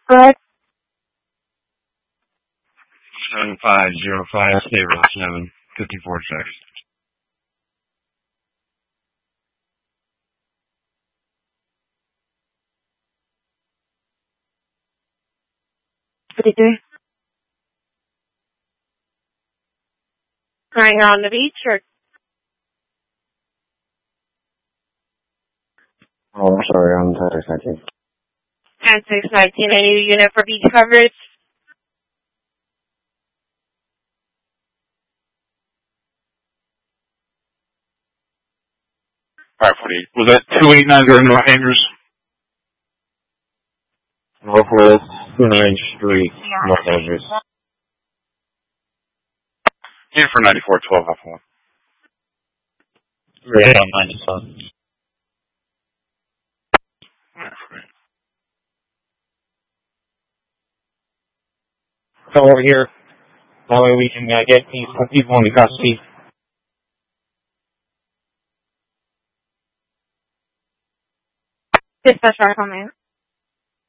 Correct. 7505 State Road 7, 54-6. Alright, you're on the beach or? Oh, I'm sorry, I'm Texas 19. And 619, I need a unit for beach coverage. Alright, 48. Was that 2890 North Andrews? Northwest 29th Street, North Andrews. In for 9412 off 1. Right on 97. Alright, 48. Come over here. That way we can get these people in custody. Dispatch, come in.